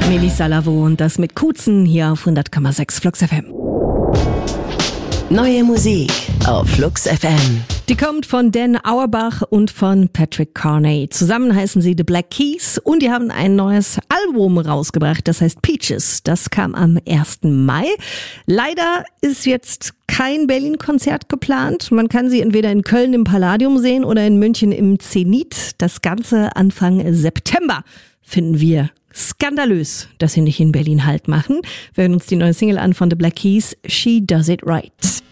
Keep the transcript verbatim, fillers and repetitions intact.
Melissa Lavo und das mit Kuzen hier auf hundert Komma sechs Flux F M. Neue Musik auf Flux F M. Die kommt von Dan Auerbach und von Patrick Carney. Zusammen heißen sie The Black Keys und die haben ein neues Album rausgebracht, das heißt Peaches. Das kam am ersten Mai. Leider ist jetzt kein Berlin-Konzert geplant. Man kann sie entweder in Köln im Palladium sehen oder in München im Zenit. Das Ganze Anfang September. Finden wir skandalös, dass sie nicht in Berlin Halt machen. Wir hören uns die neue Single an von The Black Keys, She Does It Right.